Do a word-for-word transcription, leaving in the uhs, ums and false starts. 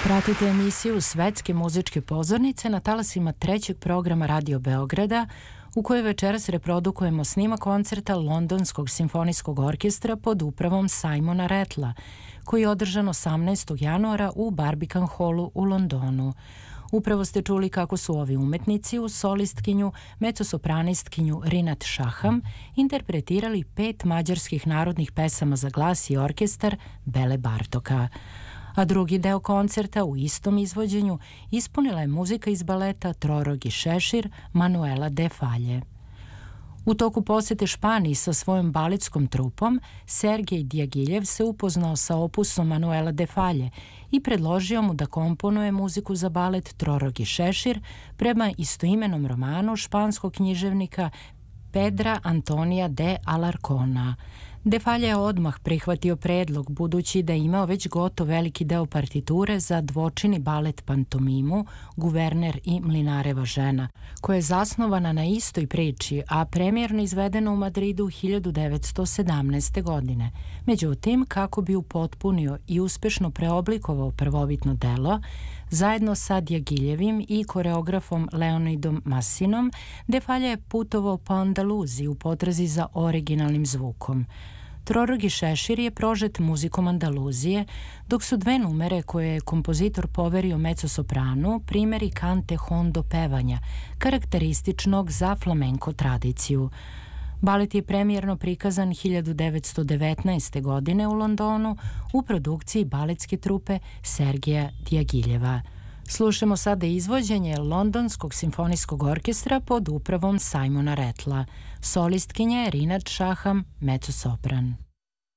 Pratite emisiju Svetske muzičke pozornice na talasima trećeg programa Radio Beograda, u kojoj večeras reprodukujemo snimak koncerta Londonskog simfonijskog orkestra pod upravom Simona Rattla, koji je održan osamnaestog januara u Barbican Hallu u Londonu. Upravo ste čuli kako su ovi umetnici uz solistkinju, mecosopranistkinju Rinat Šaham interpretirali pet mađarskih narodnih pesama za glas i orkestar Bele Bartoka. A drugi deo koncerta u istom izvođenju ispunila je muzika iz baleta Trorogi Šešir Manuela de Falje. U toku posete Španiji sa svojom baletskom trupom, Sergej Djagiljev se upoznao sa opusom Manuela de Falje i predložio mu da komponuje muziku za balet Trorogi Šešir prema istoimenom romanu španskog književnika Pedra Antonija de Alarcona. De Falje je odmah prihvatio predlog, budući da je imao već gotov veliki deo partiture za dvočini balet pantomimu Guverner i Mlinareva žena, koja je zasnovana na istoj priči, a premijerno izvedena u Madridu hiljadu devetsto sedamnaeste. godine. Međutim, kako bi upotpunio i uspešno preoblikovao prvobitno delo, zajedno sa Djagiljevim i koreografom Leonidom Massinom, De Falje je putovao po Andaluziji u potrazi za originalnim zvukom. Trorogi Šešir je prožet muzikom Andaluzije, dok su dve numere koje je kompozitor poverio mezzosopranu primeri cante hondo pevanja, karakterističnog za flamenko tradiciju. Balet je premijerno prikazan hiljadu devetsto devetnaeste. godine u Londonu u produkciji baletske trupe Sergeja Djagiljeva. Slušamo sada izvođenje Londonskog simfonijskog orkestra pod upravom Simona Rattla. Solistkinja je Rinat Šaham, mezzosopran.